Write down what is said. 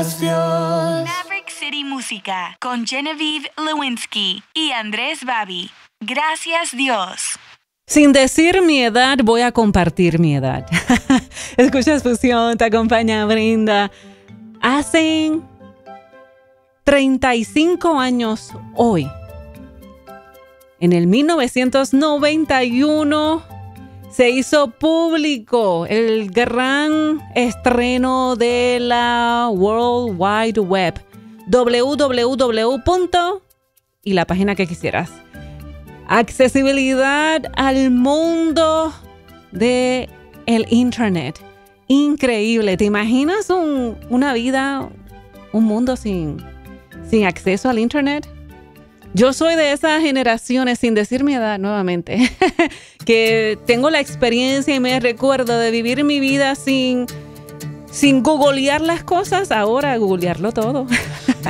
Maverick City Música con Genevieve Lewinsky y Andrés Babi. Gracias Dios. Sin decir mi edad, voy a compartir mi edad. Escuchas Fusión, te acompaña Brenda. Hace 35 años hoy, en el 1991, se hizo público el gran estreno de la World Wide Web. www. Y la página que quisieras. Accesibilidad al mundo de el Internet. Increíble. ¿Te imaginas una vida, un mundo sin acceso al Internet? Yo soy de esas generaciones, sin decir mi edad nuevamente, que tengo la experiencia y me recuerdo de vivir mi vida sin googlear las cosas, ahora googlearlo todo.